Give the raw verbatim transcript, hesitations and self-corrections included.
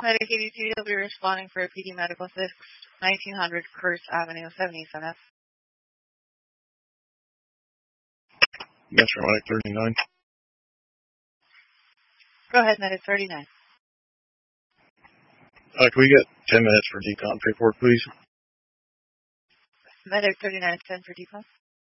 Medic eighty-two, you'll be responding for a P D Medical six, nineteen hundred First Avenue, seventy-seven F. Metro Medic thirty-nine. Go ahead, Medic thirty-nine. Uh, can we get ten minutes for decon report, please? Medic thirty-nine, ten for decon.